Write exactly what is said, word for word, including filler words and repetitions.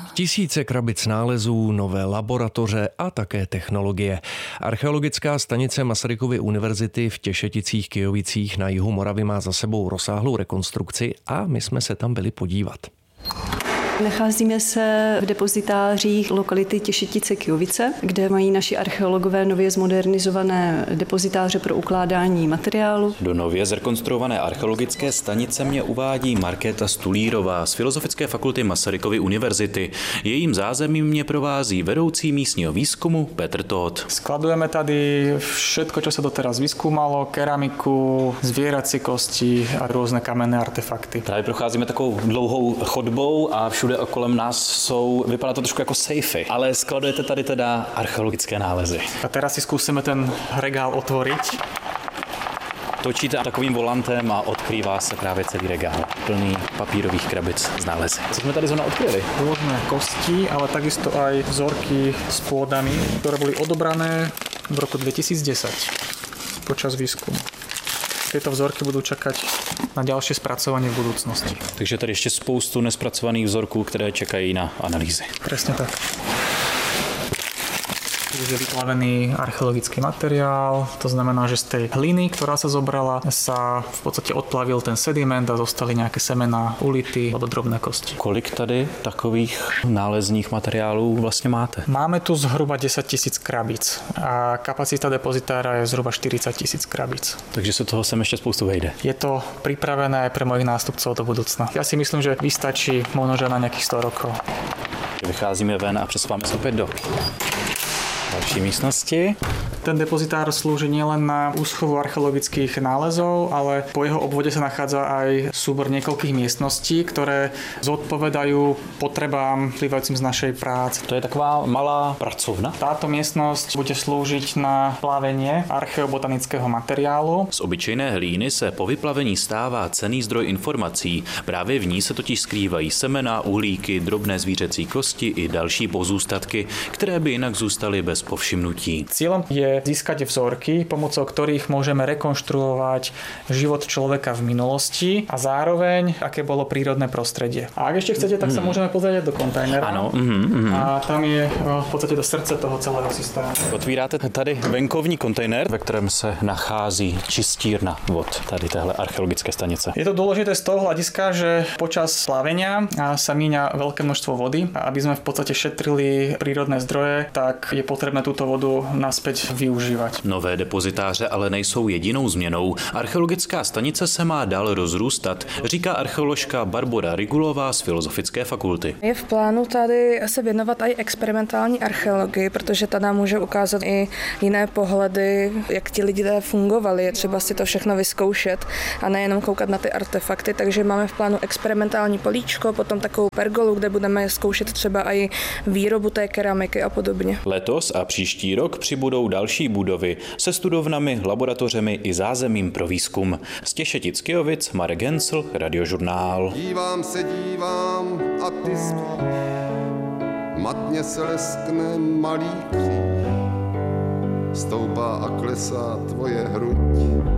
Tisíce krabic nálezů, nové laboratoře a také technologie. Archeologická stanice Masarykovy univerzity v Těšeticích-Kyjovicích na jihu Moravy má za sebou rozsáhlou rekonstrukci a my jsme se tam byli podívat. Nacházíme se v depozitářích lokality Těšetice-Kyjovice, kde mají naši archeologové nově zmodernizované depozitáře pro ukládání materiálu. Do nově zrekonstruované archeologické stanice mě uvádí Markéta Stulírová z Filozofické fakulty Masarykovy univerzity. Jejím zázemím mě provází vedoucí místního výzkumu Petr Tóth. Skladujeme tady všetko, čo sa doteraz vyskúmalo, keramiku, zvierací kosti a různé kamenné artefakty. Právě procházíme takovou dlouhou chodbou a všude kolem nás jsou, vypadá to trošku jako sejfy, ale skladujete tady teda archeologické nálezy. A teraz si zkusíme ten regál otvoriť. Točíte takovým volantem a odkrývá se právě celý regál plný papírových krabic z nálezy. Co jsme tady zrovna odkryli? Rôzne kosti, ale takisto aj vzorky s pôdami, ktoré boli odobrané v roku dvetisícdesať počas výskumu. Tieto vzorky budú čakať na ďalšie spracovanie v budúcnosti. Takže tady ještě spoustu nespracovaných vzorků, které čekají na analýzy. Presne tak. Je vyplavený archeologický materiál, to znamená, že z tej hliny, ktorá sa zobrala, sa v podstate odplavil ten sediment a zostali nejaké semená, ulity alebo drobné kosti. Kolik tady takových nálezních materiálů vlastně máte? Máme tu zhruba desať tisíc krabíc a kapacita depozitára je zhruba štyridsať tisíc krabíc. Takže se toho sem ještě spoustu vejde. Je to pripravené aj pre mojich nástupcov do budúcna. Ja si myslím, že vystačí možno že na nejakých sto rokov. Vycházíme ven a přesouváme se opět do další místnosti. Ten depozitár slúži nielen na úschovu archeologických nálezov, ale po jeho obvode sa nachádza aj súbor niekoľkých miestností, ktoré zodpovedajú potrebám plývajúcim z našej práce. To je taková malá pracovna. Táto miestnosť bude slúžiť na plavenie archeobotanického materiálu. Z obyčejné hlíny se po vyplavení stává cenný zdroj informací. Právě v ní se totiž skrývají semena, uhlíky, drobné zvířecí kosti i další pozůstatky, které by jinak zůstaly bez povšimnutí. Cieľom je získať vzorky, pomocou ktorých môžeme rekonštruovať život človeka v minulosti a zároveň, aké bolo prírodné prostredie. A ak ešte chcete, tak sa môžeme pozrieť do kontajnera. Ano. Mm, mm. A tam je v podstate to srdce toho celého systému. Otvíráte tady venkovní kontejner, ve kterém se nachází čistírna vod tady téhle archeologické stanice. Je to dôležité z toho hľadiska, že počas slávenia sa míňa veľké množstvo vody a aby sme v podstate šetrili prírodné zdroje, tak je potrebné túto vodu naspäť využívat. Nové depozitáře ale nejsou jedinou změnou. Archeologická stanice se má dál rozrůstat, říká archeoložka Barbora Rigulová z Filozofické fakulty. Je v plánu tady se věnovat i experimentální archeologii, protože ta nám může ukázat i jiné pohledy, jak ti lidé fungovali. Je třeba si to všechno vyzkoušet a nejenom koukat na ty artefakty, takže máme v plánu experimentální políčko, potom takovou pergolu, kde budeme zkoušet třeba i výrobu té keramiky a podobně. Letos a příští rok přibudou další budovy se studovnami, laboratořemi i zázemím pro výzkum. Z Těšetic-Kyjovic Marek Hensl, Radiožurnál. Dívám se, dívám a ty spíš, matně se leskne malý kříž, stoupá a klesá tvoje hruď.